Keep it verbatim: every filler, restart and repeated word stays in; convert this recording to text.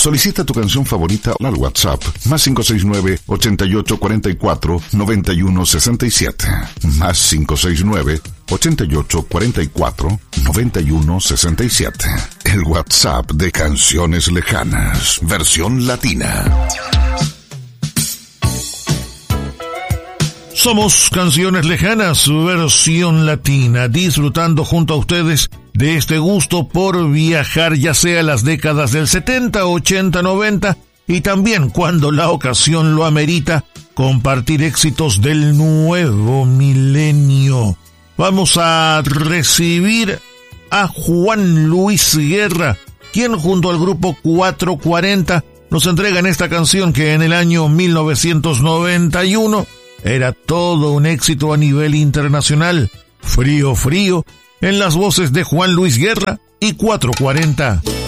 Solicita tu canción favorita al WhatsApp más cinco seis nueve, ochenta y ocho cuarenta y cuatro, noventa y uno sesenta y siete. Más cinco seis nueve, ochenta y ocho cuarenta y cuatro, noventa y uno sesenta y siete. El WhatsApp de Canciones Lejanas, versión latina. Somos Canciones Lejanas, versión latina, disfrutando junto a ustedes de este gusto por viajar, ya sea las décadas del setenta, ochenta, noventa y también, cuando la ocasión lo amerita, compartir éxitos del nuevo milenio. Vamos a recibir a Juan Luis Guerra, quien junto al grupo cuatrocientos cuarenta nos entregan esta canción que en el año mil novecientos noventa y uno era todo un éxito a nivel internacional. Frío, frío, en las voces de Juan Luis Guerra y cuatrocientos cuarenta.